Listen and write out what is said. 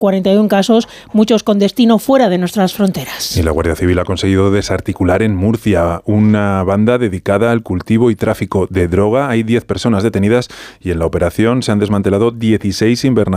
41 casos, muchos con destino fuera de nuestras fronteras. Y la Guardia Civil ha conseguido desarticular en Murcia una banda dedicada al cultivo y tráfico de droga. Hay 10 personas detenidas y en la operación se han desmantelado 16 invernaderos